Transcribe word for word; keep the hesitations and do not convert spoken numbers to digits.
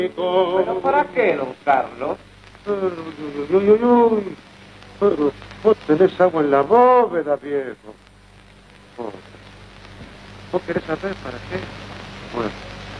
¿Pero para qué, don Carlos? Uy, uy, uy, uy. Pero vos tenés agua en la bóveda, viejo. Oh. ¿Vos querés saber para qué? Bueno.